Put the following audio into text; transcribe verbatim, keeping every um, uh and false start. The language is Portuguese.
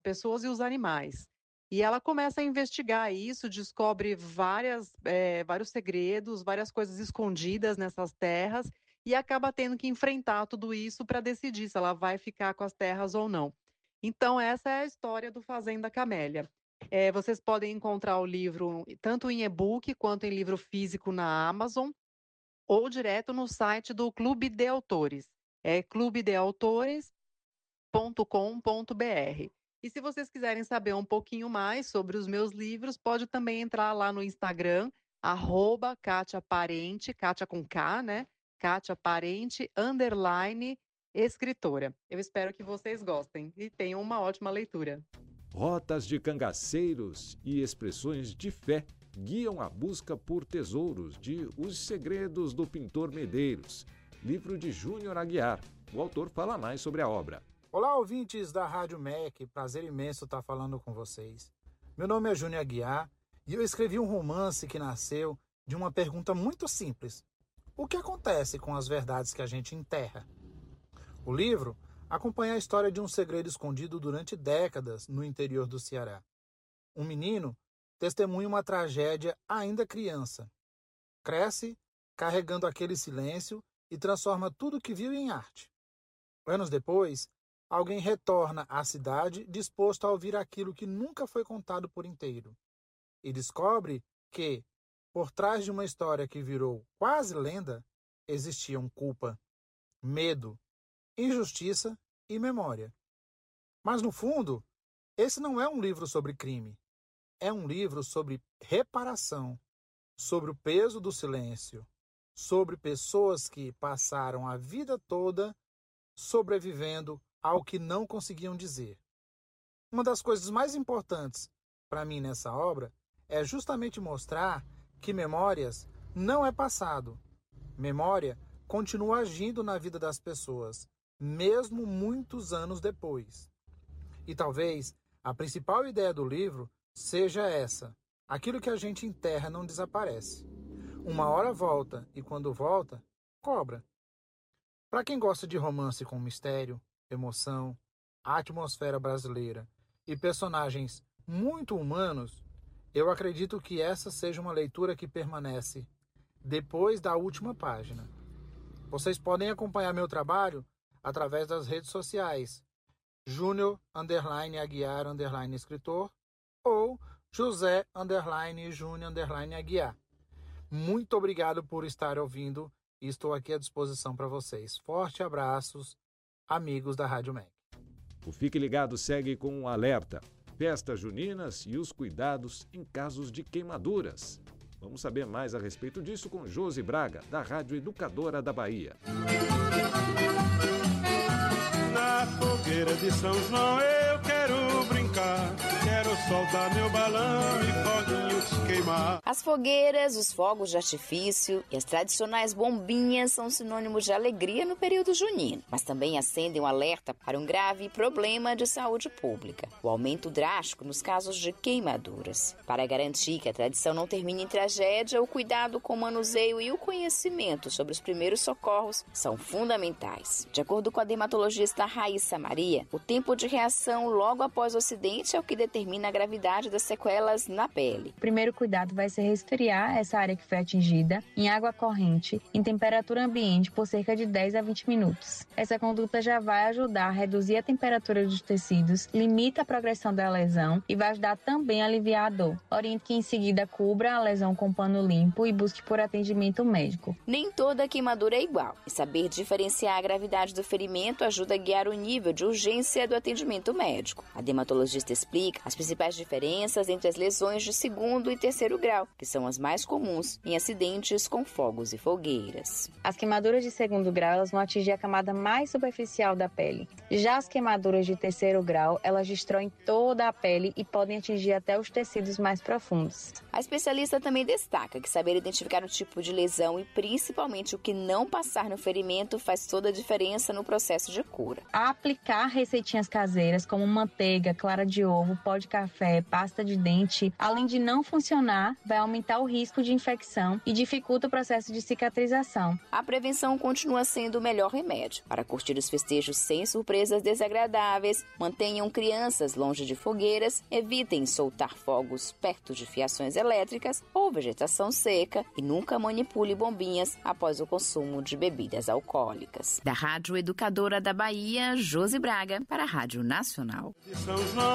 pessoas e os animais. E ela começa a investigar isso, descobre várias, eh, vários segredos, várias coisas escondidas nessas terras e acaba tendo que enfrentar tudo isso para decidir se ela vai ficar com as terras ou não. Então, essa é a história do Fazenda Camélia. Eh, vocês podem encontrar o livro tanto em e-book quanto em livro físico na Amazon ou direto no site do Clube de Autores. É clube de autores ponto com ponto b r. E se vocês quiserem saber um pouquinho mais sobre os meus livros, pode também entrar lá no Instagram, arroba Kátia Parente, Kátia com K, né? Kátia Parente, underline, escritora. Eu espero que vocês gostem e tenham uma ótima leitura. Rotas de cangaceiros e expressões de fé guiam a busca por tesouros de Os Segredos do Pintor Medeiros, livro de Júnior Aguiar. O autor fala mais sobre a obra. Olá, ouvintes da Rádio M E C, prazer imenso estar falando com vocês. Meu nome é Júnior Aguiar e eu escrevi um romance que nasceu de uma pergunta muito simples. O que acontece com as verdades que a gente enterra? O livro acompanha a história de um segredo escondido durante décadas no interior do Ceará. Um menino testemunha uma tragédia ainda criança. Cresce carregando aquele silêncio e transforma tudo que viu em arte. Anos depois, alguém retorna à cidade disposto a ouvir aquilo que nunca foi contado por inteiro. E descobre que, por trás de uma história que virou quase lenda, existiam culpa, medo, injustiça e memória. Mas, no fundo, esse não é um livro sobre crime. É um livro sobre reparação, sobre o peso do silêncio, sobre pessoas que passaram a vida toda sobrevivendo ao que não conseguiam dizer. Uma das coisas mais importantes para mim nessa obra é justamente mostrar que memórias não é passado. Memória continua agindo na vida das pessoas, mesmo muitos anos depois. E talvez a principal ideia do livro seja essa: aquilo que a gente enterra não desaparece. Uma hora volta e quando volta, cobra. Para quem gosta de romance com mistério, emoção, atmosfera brasileira e personagens muito humanos, eu acredito que essa seja uma leitura que permanece depois da última página. Vocês podem acompanhar meu trabalho através das redes sociais, Júnior underline Aguiar underline escritor ou José underline Júnior underline Aguiar. Muito obrigado por estar ouvindo e estou aqui à disposição para vocês. Forte abraços, amigos da Rádio M E C. O Fique Ligado segue com um alerta: festas juninas e os cuidados em casos de queimaduras. Vamos saber mais a respeito disso com Josi Braga, da Rádio Educadora da Bahia. Na fogueira de São João eu quero brincar, quero soltar meu balão e foguinhos queimar. As fogueiras, os fogos de artifício e as tradicionais bombinhas são sinônimos de alegria no período junino, mas também acendem um alerta para um grave problema de saúde pública: o aumento drástico nos casos de queimaduras. Para garantir que a tradição não termine em tragédia, o cuidado com o manuseio e o conhecimento sobre os primeiros socorros são fundamentais. De acordo com a dermatologista Raíssa Maria, o tempo de reação logo após o acidente é o que determina a gravidade das sequelas na pele. O primeiro cuidado vai ser resfriar essa área que foi atingida em água corrente, em temperatura ambiente, por cerca de dez a vinte minutos. Essa conduta já vai ajudar a reduzir a temperatura dos tecidos, limita a progressão da lesão e vai ajudar também a aliviar a dor. Oriente que em seguida cubra a lesão com pano limpo e busque por atendimento médico. Nem toda queimadura é igual, e saber diferenciar a gravidade do ferimento ajuda a guiar o nível de urgência do atendimento médico. A dermatologista explica as principais diferenças entre as lesões de segundo e terceiro grau, que são as mais comuns em acidentes com fogos e fogueiras. As queimaduras de segundo grau elas vão atingir a camada mais superficial da pele. Já as queimaduras de terceiro grau, elas destroem toda a pele e podem atingir até os tecidos mais profundos. A especialista também destaca que saber identificar o tipo de lesão e principalmente o que não passar no ferimento faz toda a diferença no processo de cura. Aplicar receitinhas caseiras como manteiga, clara de ovo, pó de café, pasta de dente, além de não funcionar pulmonar, vai aumentar o risco de infecção e dificulta o processo de cicatrização. A prevenção continua sendo o melhor remédio. Para curtir os festejos sem surpresas desagradáveis, mantenham crianças longe de fogueiras, evitem soltar fogos perto de fiações elétricas ou vegetação seca e nunca manipule bombinhas após o consumo de bebidas alcoólicas. Da Rádio Educadora da Bahia, Josi Braga, para a Rádio Nacional.